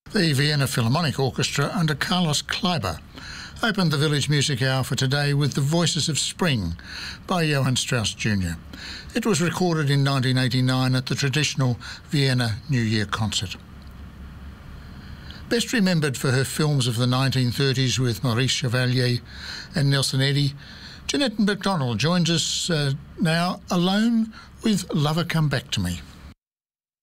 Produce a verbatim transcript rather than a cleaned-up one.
The Vienna Philharmonic Orchestra under Carlos Kleiber opened the Village Music Hour for today with The Voices of Spring by Johann Strauss Junior It was recorded in nineteen eighty-nine at the traditional Vienna New Year concert. Best remembered for her films of the nineteen thirties with Maurice Chevalier and Nelson Eddy, Jeanette MacDonald joins us uh, now alone with Lover Come Back to Me.